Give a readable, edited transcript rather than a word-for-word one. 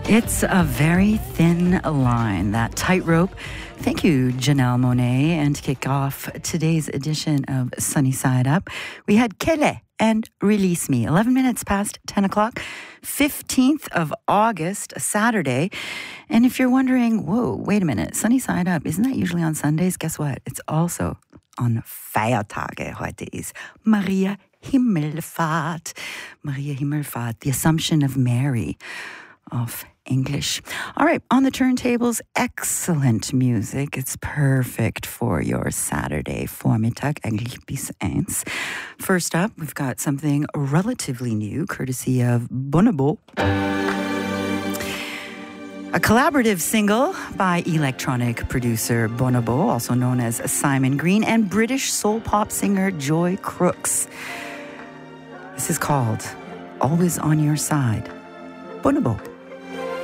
It's a very thin line, that tightrope. Thank you, Janelle Monáe. And to kick off today's edition of Sunny Side Up, we had Kele and Release Me, 11 minutes past 10 o'clock, 15th of August, a Saturday. And if you're wondering, whoa, wait a minute, Sunny Side Up, isn't that usually on Sundays? Guess what? It's also on Feiertage. Heute ist Maria Himmelfahrt. Maria Himmelfahrt, the Assumption of Mary of English. All right, on the turntables, excellent music. It's perfect for your Saturday Vormittag, eigentlich bis eins. First up, we've got something relatively new, courtesy of Bonobo. A collaborative single by electronic producer Bonobo, also known as Simon Green, and British soul pop singer Joy Crooks. This is called Always on Your Side. Bonobo.